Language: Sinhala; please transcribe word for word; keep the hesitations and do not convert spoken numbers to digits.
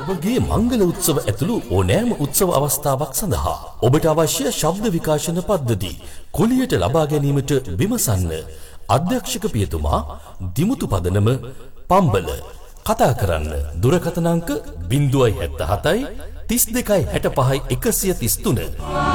ඔබගේ මංගල උත්සව ඇතුළු ඕනෑම උත්සව අවස්ථාවක් සඳහා ඔබට අවශ්‍ය ශබ්ද විකාශන පද්ධති කුලියට ලබා ගැනීමට විමසන්න. අධ්‍යක්ෂක පියතුමා දිමුතු පදනම පම්බල. කතා කරන්න දුරකථන අංක ज़ीरो सात सात තිස් දෙකයි හැට පහයි එකසිය තිස් තුන.